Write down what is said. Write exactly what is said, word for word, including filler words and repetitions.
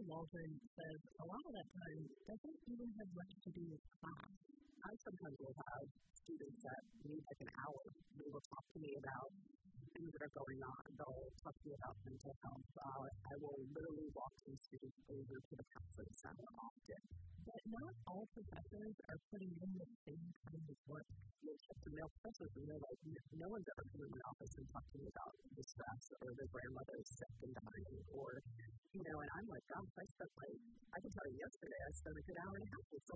Waldron says a lot of that time doesn't even have much to do with class. I sometimes will have students that need like an hour. They will talk to me about things that are going on. They'll talk to me about mental health. Uh, I will literally walk some students over to the counseling center often. But not all professors are putting in the same kind of work. You'll check the male professors and they're like, no one's ever come in my office and talked to me about the stress or their grandmother is sick and dying or, you know, and I'm like, gosh, I spent like, I can tell you yesterday, I spent a good hour and a half with someone